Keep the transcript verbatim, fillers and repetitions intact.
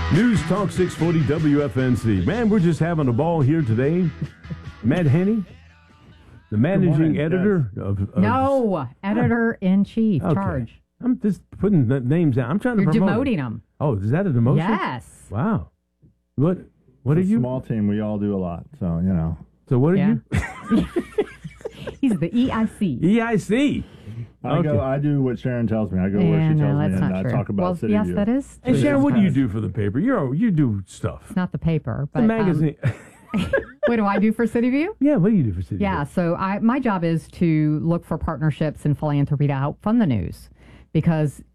News Talk six forty W F N C. Man, we're just having a ball here today. Matt Henney, the managing morning, editor of, of... No, editor-in-chief, Okay. charge. I'm just putting the names out. I'm trying to You're promote demoting it. them. Oh, is that a demotion? Yes. Wow. What What are It's a you? small team. We all do a lot. So, you know. So what are Yeah. you? He's the E I C. E I C. I Okay. go. I do what Sharon tells me. I go where Yeah, she no, tells me, that's and not I true. talk about well, City yes, View. that is. Hey, true. Sharon, what do you It's do for the paper? You're you do stuff. not the paper, but The magazine. Um, what do I do for City View? yeah, what do you do for City? Yeah, View? so I my job is to look for partnerships and philanthropy to help fund the news, because